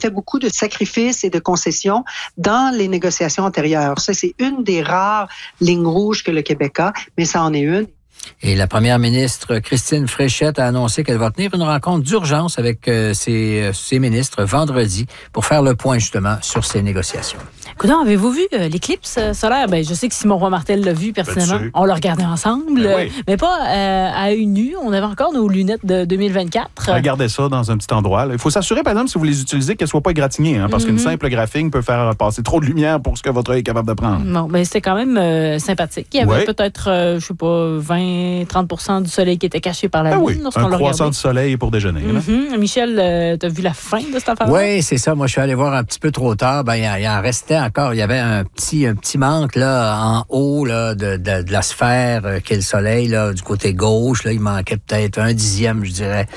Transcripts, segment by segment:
fait beaucoup de sacrifices et de concessions dans les négociations antérieures. Ça, c'est une des rares lignes rouges que le Québec a, mais ça en est une. Et la première ministre, Christine Fréchette, a annoncé qu'elle va tenir une rencontre d'urgence avec ses ministres vendredi pour faire le point, justement, sur ces négociations. Coudonc, avez-vous vu l'éclipse solaire? Je sais que Simon Roy-Martel l'a vu personnellement. On l'a regardé ensemble, mais pas à œil nu. On avait encore nos lunettes de 2024. Regardez ça dans un petit endroit. Là. Il faut s'assurer, par exemple, si vous les utilisez, qu'elles ne soient pas égratignées, parce qu'une simple graphing peut faire passer trop de lumière pour ce que votre œil est capable de prendre. Bon, c'était quand même sympathique. Il y avait peut-être, 20-30% du soleil qui était caché par la lune. Un croissant de soleil pour déjeuner. Michel, t'as vu la fin de cette affaire-là? Oui, c'est ça. Moi, je suis allé voir un petit peu trop tard. Il en restait encore. Il y avait un petit manque là, en haut là, de la sphère qu'est le soleil, là, du côté gauche. Là, il manquait peut-être 1/10, je dirais,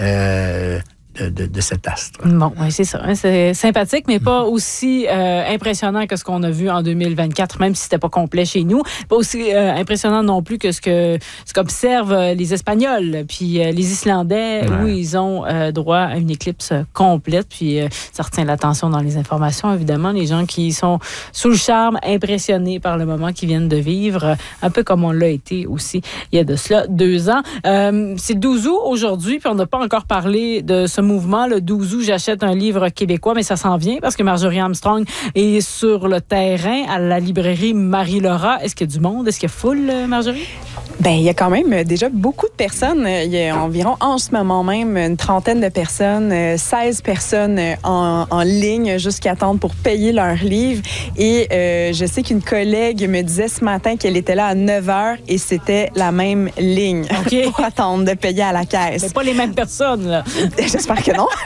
de cet astre. Bon, c'est ça. C'est sympathique, mais pas aussi impressionnant que ce qu'on a vu en 2024, même si c'était pas complet chez nous. Pas aussi impressionnant non plus que ce qu'observent les Espagnols, puis les Islandais, où ils ont droit à une éclipse complète. Puis ça retient l'attention dans les informations, évidemment. Les gens qui sont sous le charme, impressionnés par le moment qu'ils viennent de vivre, un peu comme on l'a été aussi il y a de cela 2 ans. C'est 12 août aujourd'hui, puis on n'a pas encore parlé de ce mouvement. Le 12 août, j'achète un livre québécois, mais ça s'en vient parce que Marjorie Armstrong est sur le terrain à la librairie Marie-Laura. Est-ce qu'il y a du monde? Est-ce qu'il y a foule, Marjorie? Il y a quand même déjà beaucoup de personnes. Il y a environ, en ce moment même, une trentaine de personnes, 16 personnes en ligne jusqu'à attendre pour payer leur livre. Et je sais qu'une collègue me disait ce matin qu'elle était là à 9h et c'était la même ligne pour attendre de payer à la caisse. C'est pas les mêmes personnes, là. J'espère que non.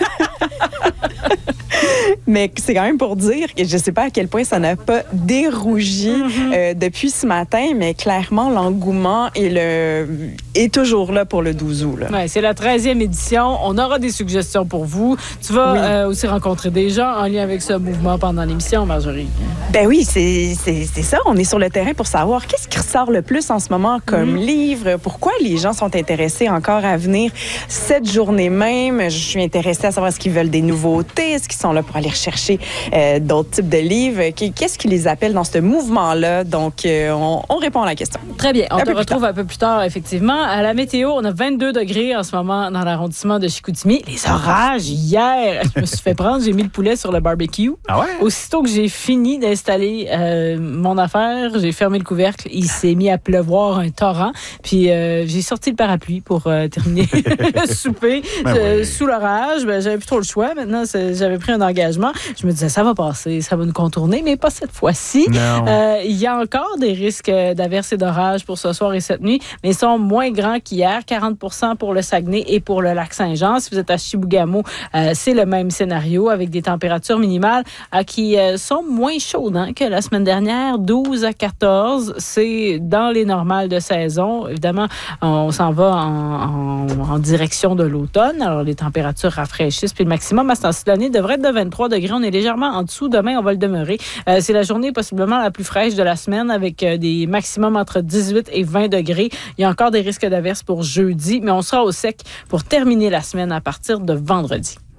Mais c'est quand même pour dire que je ne sais pas à quel point ça n'a pas dérougi depuis ce matin, mais clairement, l'engouement est toujours là pour le 12 août. Ouais, c'est la 13e édition. On aura des suggestions pour vous. Tu vas aussi rencontrer des gens en lien avec ce mouvement pendant l'émission, Marjorie. Oui, c'est ça. On est sur le terrain pour savoir qu'est-ce qui ressort le plus en ce moment comme livre. Pourquoi les gens sont intéressés encore à venir cette journée même. Je suis intéressée à savoir est-ce qu'ils veulent des nouveautés, est-ce qu'ils sont là pour aller rechercher d'autres types de livres. Qu'est-ce qui les appelle dans ce mouvement-là? Donc, on répond à la question. Très bien. On te retrouve un peu plus tard, effectivement. À la météo, on a 22 degrés en ce moment dans l'arrondissement de Chicoutimi. Les orages, hier, je me suis fait prendre, j'ai mis le poulet sur le barbecue. Ah ouais? Aussitôt que j'ai fini d'installer mon affaire, j'ai fermé le couvercle, il s'est mis à pleuvoir un torrent. Puis, j'ai sorti le parapluie pour terminer le souper sous l'orage. J'avais plus trop le choix. Maintenant, j'avais pris un engagement. Je me disais, ça va passer, ça va nous contourner, mais pas cette fois-ci. Il y a encore des risques d'averses et d'orages pour ce soir et cette nuit, mais ils sont moins grands qu'hier. 40% pour le Saguenay et pour le Lac-Saint-Jean. Si vous êtes à Chibougamau, c'est le même scénario avec des températures minimales qui sont moins chaudes que la semaine dernière. 12 à 14, c'est dans les normales de saison. Évidemment, on s'en va en direction de l'automne. Alors, les températures rafraîchissent, puis le maximum à ce temps-ci de l'année devrait être de 23 degrés. On est légèrement en dessous. Demain, on va le demeurer. C'est la journée possiblement la plus fraîche de la semaine avec des maximums entre 18 et 20 degrés. Il y a encore des risques d'averses pour jeudi, mais on sera au sec pour terminer la semaine à partir de vendredi.